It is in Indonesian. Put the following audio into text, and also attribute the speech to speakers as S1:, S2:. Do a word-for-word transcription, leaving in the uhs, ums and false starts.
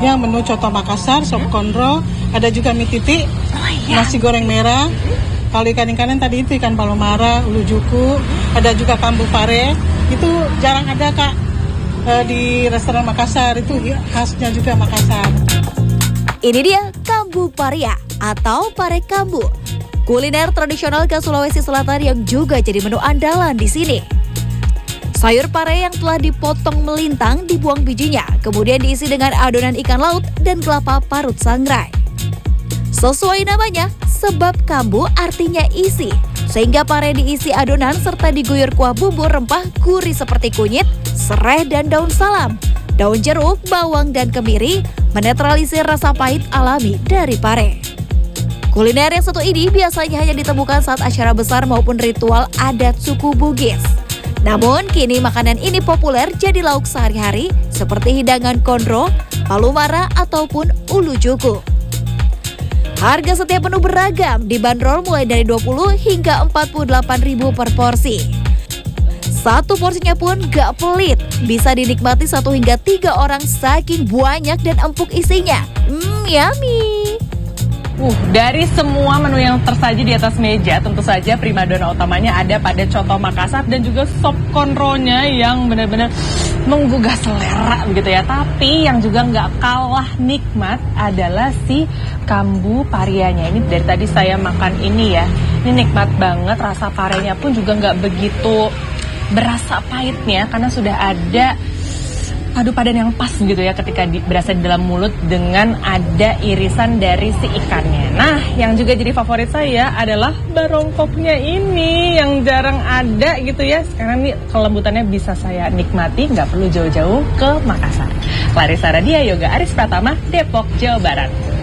S1: yang menu coto Makassar, sop konro, ada juga mie titik,
S2: Oh, iya.
S1: nasi goreng merah. Kalau ikan-ikanan tadi itu ikan palomara, ulu juku, ada juga kambu pare. Itu jarang ada Kak eh, di restoran Makassar, itu khasnya juga Makassar.
S2: Ini dia kambu paria atau pare kambu. Kuliner tradisional khas Sulawesi Selatan yang juga jadi menu andalan di sini. Sayur pare yang telah dipotong melintang dibuang bijinya, kemudian diisi dengan adonan ikan laut dan kelapa parut sangrai. Sesuai namanya, sebab kambu artinya isi, sehingga pare diisi adonan serta diguyur kuah bumbu rempah gurih seperti kunyit, serai dan daun salam. Daun jeruk, bawang dan kemiri menetralisir rasa pahit alami dari pare. Kuliner yang satu ini biasanya hanya ditemukan saat acara besar maupun ritual adat suku Bugis. Namun kini makanan ini populer jadi lauk sehari-hari seperti hidangan konro, palumara ataupun ulu juku. Harga setiap menu beragam, dibanderol mulai dari dua puluh hingga empat puluh delapan ribu per porsi. Satu porsinya pun gak pelit, bisa dinikmati satu hingga tiga orang saking banyak dan empuk isinya. Hmm, yummy.
S3: Uh, dari semua menu yang tersaji di atas meja, tentu saja primadona utamanya ada pada coto Makassar dan juga sop konronya yang benar-benar menggugah selera begitu ya. Tapi yang juga nggak kalah nikmat adalah si kambu parianya. Ini dari tadi saya makan ini ya, ini nikmat banget. Rasa parenya pun juga nggak begitu berasa pahitnya karena sudah ada padu padan yang pas gitu ya ketika di, berasa di dalam mulut dengan ada irisan dari si ikannya. Nah, yang juga jadi favorit saya adalah barongkoknya ini yang jarang ada gitu ya. Sekarang nih kelembutannya bisa saya nikmati, nggak perlu jauh-jauh ke Makassar. Clarissa Radia, Yoga Aris Pratama, Depok, Jawa Barat.